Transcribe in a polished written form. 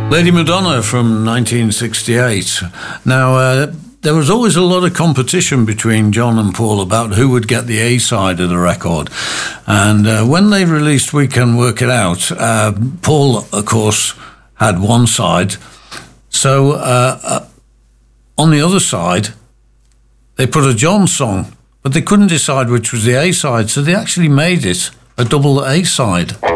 Lady Madonna from 1968. Now, there was always a lot of competition between John and Paul about who would get the A side of the record. And when they released We Can Work It Out, Paul, of course, had one side. So on the other side, they put a John song, but they couldn't decide which was the A side, so they actually made it a double A side.